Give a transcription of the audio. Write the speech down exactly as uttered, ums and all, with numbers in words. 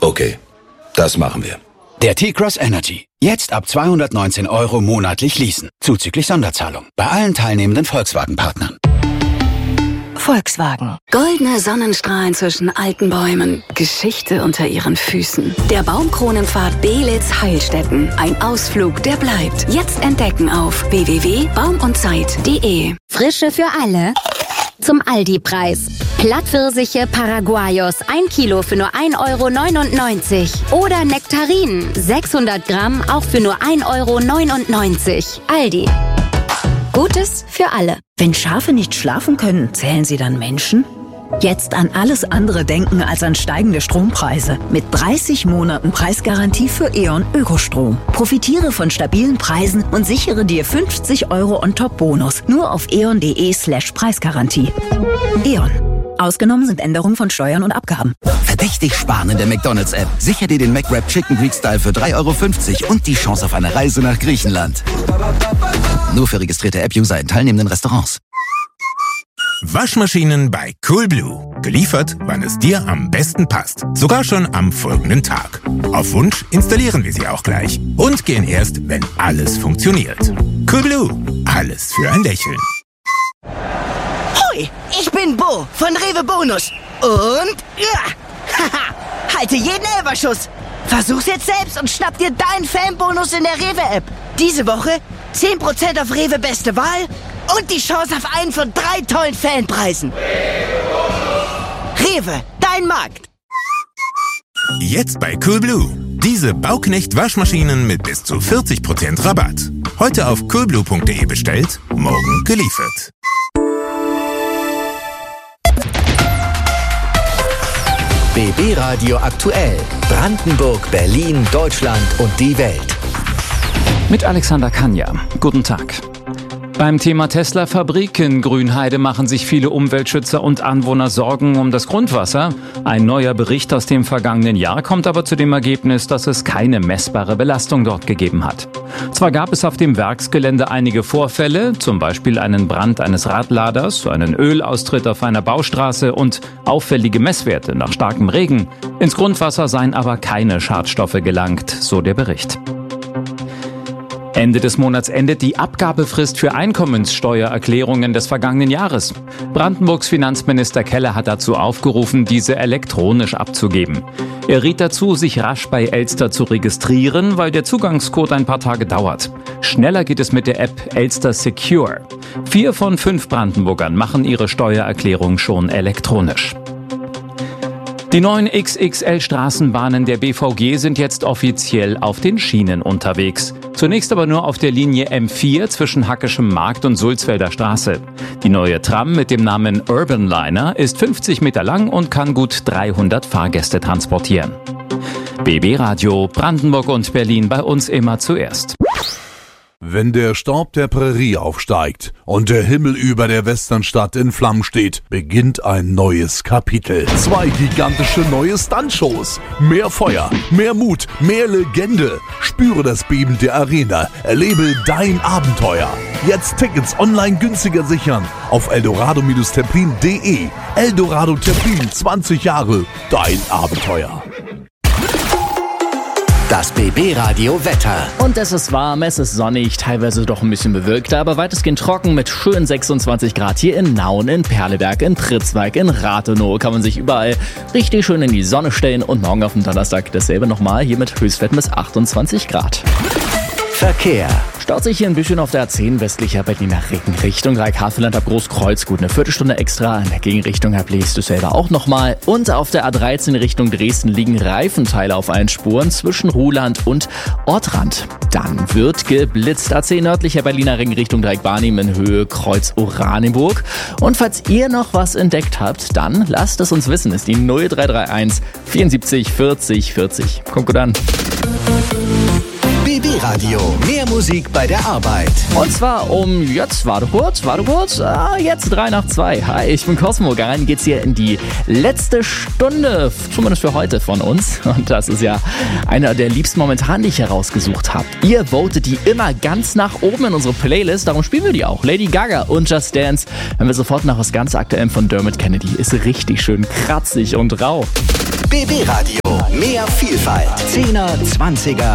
Okay, das machen wir. Der T-Cross Energy. Jetzt ab zweihundertneunzehn Euro monatlich leasen. Zuzüglich Sonderzahlung. Bei allen teilnehmenden Volkswagen-Partnern. Volkswagen. Goldene Sonnenstrahlen zwischen alten Bäumen. Geschichte unter ihren Füßen. Der Baumkronenpfad Beelitz-Heilstätten. Ein Ausflug, der bleibt. Jetzt entdecken auf w w w punkt baum und zeit punkt de. Frische für alle. Zum Aldi-Preis. Plattpfirsiche Paraguayos, ein Kilo für nur ein Euro neunundneunzig. Oder Nektarinen, sechshundert Gramm, auch für nur ein Euro neunundneunzig. Aldi. Gutes für alle. Wenn Schafe nicht schlafen können, zählen sie dann Menschen? Jetzt an alles andere denken als an steigende Strompreise. Mit dreißig Monaten Preisgarantie für E.ON Ökostrom. Profitiere von stabilen Preisen und sichere dir fünfzig Euro on top Bonus. Nur auf eon.de slash Preisgarantie. E.ON. Ausgenommen sind Änderungen von Steuern und Abgaben. Verdächtig sparen in der McDonald's-App. Sicher dir den McWrap Chicken Greek Style für drei Euro fünfzig und die Chance auf eine Reise nach Griechenland. Nur für registrierte App-User in teilnehmenden Restaurants. Waschmaschinen bei Coolblue. Geliefert, wann es dir am besten passt. Sogar schon am folgenden Tag. Auf Wunsch installieren wir sie auch gleich. Und gehen erst, wenn alles funktioniert. Coolblue. Alles für ein Lächeln. Hoi, ich bin Bo von Rewe Bonus. Und ja, haha, halte jeden Elberschuss. Versuch's jetzt selbst und schnapp dir deinen Fanbonus in der Rewe-App. Diese Woche zehn Prozent auf Rewe Beste Wahl und die Chance auf einen von drei tollen Fanpreisen. Rewe, dein Markt. Jetzt bei Coolblue. Diese Bauknecht-Waschmaschinen mit bis zu vierzig Prozent Rabatt. Heute auf coolblue punkt de bestellt, morgen geliefert. B B Radio aktuell. Brandenburg, Berlin, Deutschland und die Welt. Mit Alexander Kanja. Guten Tag. Beim Thema Tesla-Fabrik in Grünheide machen sich viele Umweltschützer und Anwohner Sorgen um das Grundwasser. Ein neuer Bericht aus dem vergangenen Jahr kommt aber zu dem Ergebnis, dass es keine messbare Belastung dort gegeben hat. Zwar gab es auf dem Werksgelände einige Vorfälle, zum Beispiel einen Brand eines Radladers, einen Ölaustritt auf einer Baustraße und auffällige Messwerte nach starkem Regen. Ins Grundwasser seien aber keine Schadstoffe gelangt, so der Bericht. Ende des Monats endet die Abgabefrist für Einkommenssteuererklärungen des vergangenen Jahres. Brandenburgs Finanzminister Keller hat dazu aufgerufen, diese elektronisch abzugeben. Er riet dazu, sich rasch bei Elster zu registrieren, weil der Zugangscode ein paar Tage dauert. Schneller geht es mit der App Elster Secure. Vier von fünf Brandenburgern machen ihre Steuererklärung schon elektronisch. Die neuen X X L-Straßenbahnen der B V G sind jetzt offiziell auf den Schienen unterwegs. Zunächst aber nur auf der Linie M vier zwischen Hackeschem Markt und Sulzfelder Straße. Die neue Tram mit dem Namen Urban Liner ist fünfzig Meter lang und kann gut dreihundert Fahrgäste transportieren. B B Radio, Brandenburg und Berlin, bei uns immer zuerst. Wenn der Staub der Prärie aufsteigt und der Himmel über der Westernstadt in Flammen steht, beginnt ein neues Kapitel. Zwei gigantische neue Stuntshows. Mehr Feuer, mehr Mut, mehr Legende. Spüre das Beben der Arena. Erlebe dein Abenteuer. Jetzt Tickets online günstiger sichern auf eldorado Templin punkt de. Eldorado Templin, zwanzig Jahre. Dein Abenteuer. Das B B Radio Wetter. Und es ist warm, es ist sonnig, teilweise doch ein bisschen bewölkt, aber weitestgehend trocken mit schönen sechsundzwanzig Grad hier in Nauen, in Perleberg, in Pritzwalk, in Rathenow. Kann man sich überall richtig schön in die Sonne stellen und morgen auf dem Donnerstag dasselbe nochmal, hier mit Höchstwerten bis achtundzwanzig Grad. Verkehr. Staut sich hier ein bisschen auf der A zehn westlicher Berliner Richtung Reik-Havelland ab Großkreuz. Gut eine Viertelstunde extra. In der Gegenrichtung abliest du selber auch nochmal. Und auf der A dreizehn Richtung Dresden liegen Reifenteile auf allen Spuren zwischen Ruhland und Ortrand. Dann wird geblitzt. A zehn nördlicher Berliner Ring Richtung Dreieck-Barnim in Höhe Kreuz Oranienburg. Und falls ihr noch was entdeckt habt, dann lasst es uns wissen. Ist die null drei drei eins vierundsiebzig vierzig vierzig. Kommt gut an. B B Radio, mehr Musik bei der Arbeit. Und zwar um, jetzt, warte kurz, warte kurz, ah, jetzt drei nach zwei. Hi, ich bin Cosmo, rein geht's hier in die letzte Stunde, zumindest für heute von uns. Und das ist ja einer der liebsten momentan, die ich herausgesucht habe. Ihr votet die immer ganz nach oben in unsere Playlist, darum spielen wir die auch. Lady Gaga und Just Dance. Wenn wir sofort nach was ganz Aktuellem von Dermot Kennedy, ist richtig schön kratzig und rau. B B Radio. Mehr Vielfalt. Zehner, Zwanziger